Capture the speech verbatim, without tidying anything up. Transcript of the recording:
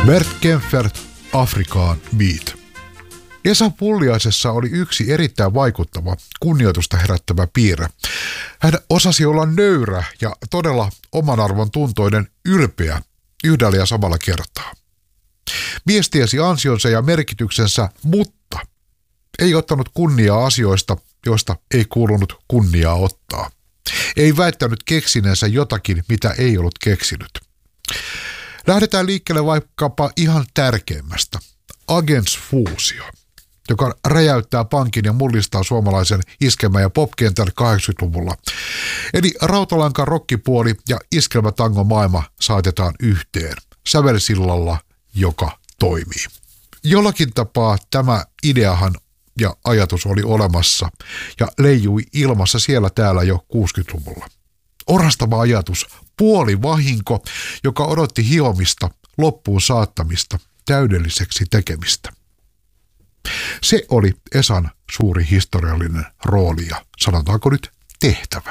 Bert Kaempfert, Afrikaan Beat. Esa Pulliaisessa oli yksi erittäin vaikuttava, kunnioitusta herättävä piirre. Hän osasi olla nöyrä ja todella oman arvon tuntoinen ylpeä yhdellä ja samalla kertaa. Mies tiesi ansionsa ja merkityksensä, mutta ei ottanut kunniaa asioista, joista ei kuulunut kunniaa ottaa. Ei väittänyt keksineensä jotakin, mitä ei ollut keksinyt. Lähdetään liikkeelle vaikkapa ihan tärkeimmästä, Agents Fuusio, joka räjäyttää pankin ja mullistaa suomalaisen iskelmä- ja popkentän kahdeksankymmentäluvulla. Eli rautalankan rokkipuoli ja iskelmätango maailma saatetaan yhteen sävelsillalla, joka toimii. Jollakin tapaa tämä ideahan ja ajatus oli olemassa ja leijui ilmassa siellä täällä jo kuusikymmentäluvulla. Orastava ajatus, puoli vahinko, joka odotti hiomista, loppuun saattamista, täydelliseksi tekemistä. Se oli Esan suuri historiallinen rooli ja sanotaanko nyt tehtävä.